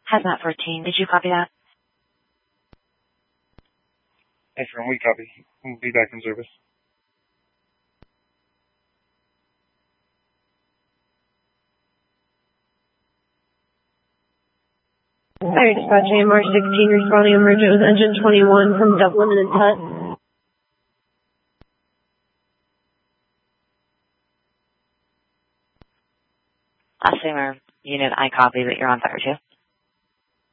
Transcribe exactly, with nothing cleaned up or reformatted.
Hazmat fourteen, did you copy that? Affirm, we copy. We'll be back in service. Fire dispatch A M R sixteen responding emergent with engine twenty-one from Dublin and Tut. Last name or unit, I copy that you're on fire too.